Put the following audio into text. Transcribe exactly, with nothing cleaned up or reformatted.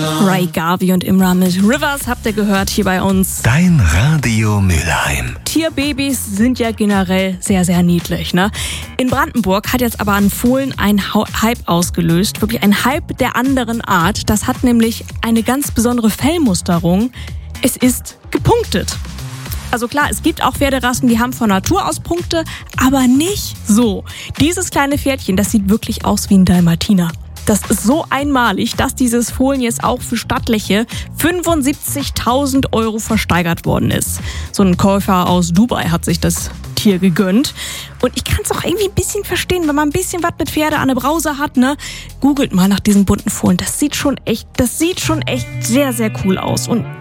Ray Garvey und Imra mit Rivers habt ihr gehört hier bei uns. Dein Radio Mülheim. Tierbabys sind ja generell sehr, sehr niedlich, ne? In Brandenburg hat jetzt aber an Fohlen ein Hype ausgelöst. Wirklich ein Hype der anderen Art. Das hat nämlich eine ganz besondere Fellmusterung. Es ist gepunktet. Also klar, es gibt auch Pferderassen, die haben von Natur aus Punkte, aber nicht so. Dieses kleine Pferdchen, das sieht wirklich aus wie ein Dalmatiner. Das ist so einmalig, dass dieses Fohlen jetzt auch für stattliche fünfundsiebzigtausend Euro versteigert worden ist. So ein Käufer aus Dubai hat sich das Tier gegönnt. Und ich kann es auch irgendwie ein bisschen verstehen, wenn man ein bisschen was mit Pferde an der Brause hat, ne? Googelt mal nach diesen bunten Fohlen. Das sieht schon echt, das sieht schon echt sehr, sehr cool aus. Und